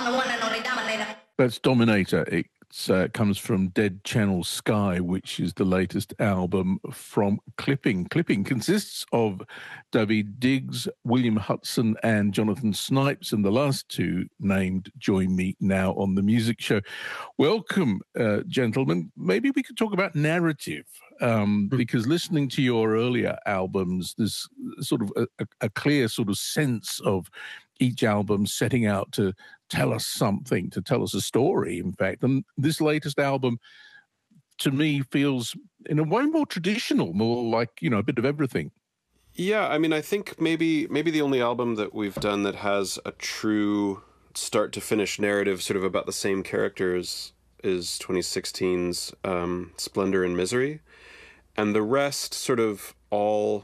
That's Dominator. It comes from Dead Channel Sky, which is the latest album from Clipping. Clipping consists of David Diggs, William Hudson, and Jonathan Snipes, and the last two named join me now on the music show. Welcome, gentlemen. Maybe we could talk about narrative, because listening to your earlier albums, there's sort of a clear sort of sense of each album setting out to tell us something, to tell us a story, in fact. And this latest album, to me, feels in a way more traditional, more like, you know, a bit of everything. Yeah, I mean, I think maybe the only album that we've done that has a true start to finish narrative sort of about the same characters is 2016's Splendor and Misery. And the rest sort of all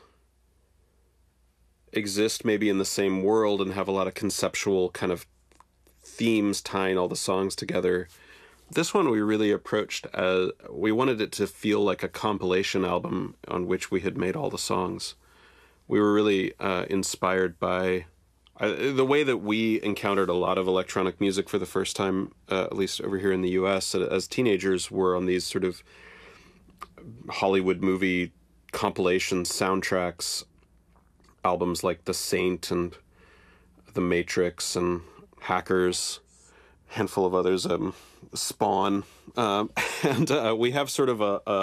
exist maybe in the same world and have a lot of conceptual kind of themes tying all the songs together. This one we really approached as, we wanted it to feel like a compilation album on which we had made all the songs. We were really inspired by the way that we encountered a lot of electronic music for the first time, at least over here in the US, as teenagers, were on these sort of Hollywood movie compilation soundtracks, albums like The Saint and The Matrix and Hackers, a handful of others, Spawn, and we have sort of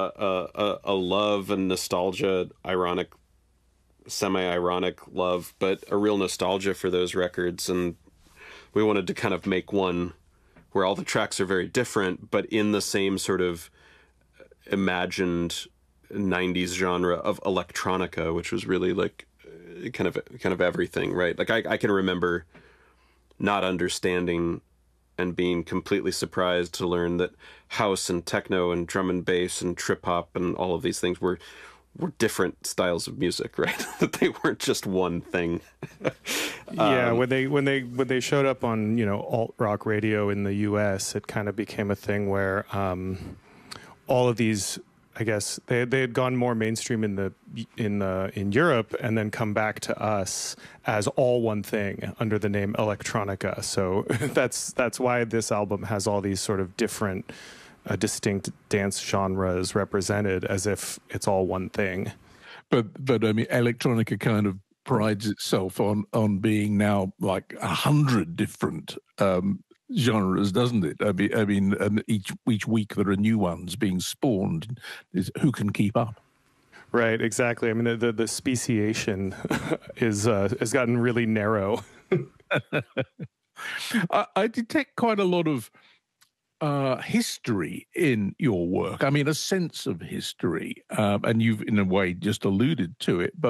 a love and nostalgia, ironic, semi-ironic love, but a real nostalgia for those records, and we wanted to kind of make one where all the tracks are very different, but in the same sort of imagined 90s genre of electronica, which was really like kind of everything, right? Like I can remember not understanding and being completely surprised to learn that house and techno and drum and bass and trip hop and all of these things were different styles of music, right? That they weren't just one thing. Yeah, when they showed up on, you know, alt rock radio in the US, it kind of became a thing where all of these, I guess they had gone more mainstream in Europe and then come back to us as all one thing under the name electronica. So that's why this album has all these sort of different, distinct dance genres represented, as if it's all one thing. But I mean, electronica kind of prides itself on being now like 100 different genres, doesn't it? I mean, and each week there are new ones being spawned. Who can keep up? Right, exactly. I mean, the speciation has gotten really narrow. I detect quite a lot of history in your work. I mean, a sense of history, and you've in a way just alluded to it, but